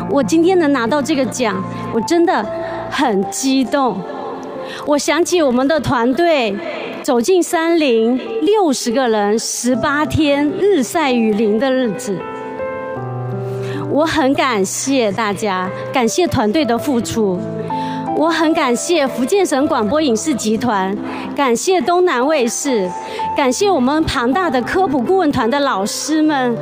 我今天能拿到这个奖，我真的很激动。我想起我们的团队走进山林，60个人，18天日晒雨淋的日子。我很感谢大家，感谢团队的付出。我很感谢福建省广播影视集团，感谢东南卫视，感谢我们庞大的科普顾问团的老师们。